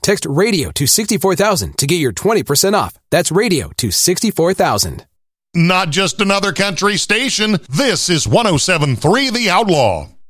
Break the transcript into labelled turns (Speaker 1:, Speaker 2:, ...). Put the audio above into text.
Speaker 1: Text RADIO to 64,000 to get your 20% off. That's RADIO to 64,000.
Speaker 2: Not just another country station. This is 107.3 The Outlaw.